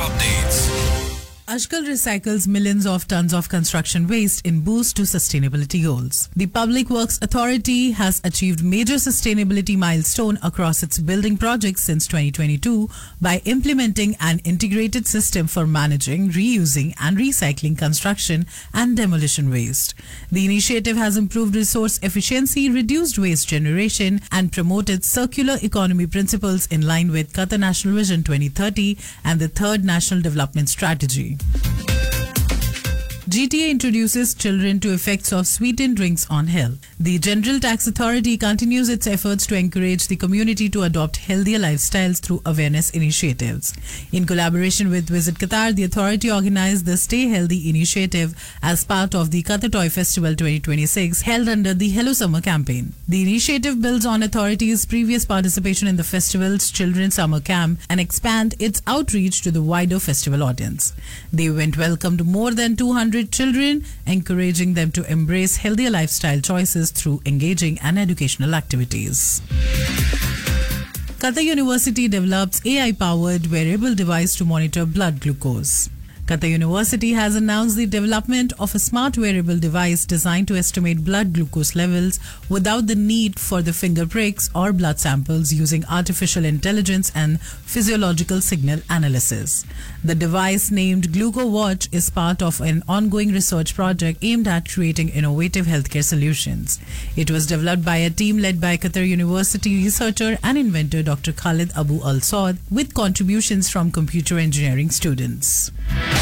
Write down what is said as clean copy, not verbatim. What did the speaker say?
updates. Ashkal recycles millions of tons of construction waste in boost to sustainability goals. The Public Works Authority has achieved major sustainability milestone across its building projects since 2022 by implementing an integrated system for managing, reusing and recycling construction and demolition waste. The initiative has improved resource efficiency, reduced waste generation and promoted circular economy principles in line with Qatar National Vision 2030 and the Third National Development Strategy. GTA introduces children to effects of sweetened drinks on health. The General Tax Authority continues its efforts to encourage the community to adopt healthier lifestyles through awareness initiatives. In collaboration with Visit Qatar, the authority organized the Stay Healthy initiative as part of the Qatar Toy Festival 2026 held under the Hello Summer campaign. The initiative builds on authorities' previous participation in the festival's Children's Summer Camp and expand its outreach to the wider festival audience. The event welcomed more than 200 children, encouraging them to embrace healthier lifestyle choices through engaging and educational activities. Qatar University develops AI-powered wearable device to monitor blood glucose. Qatar University has announced the development of a smart wearable device designed to estimate blood glucose levels without the need for the finger pricks or blood samples using artificial intelligence and physiological signal analysis. The device named GlucoWatch is part of an ongoing research project aimed at creating innovative healthcare solutions. It was developed by a team led by Qatar University researcher and inventor Dr. Khalid Abu Al Saud with contributions from computer engineering students.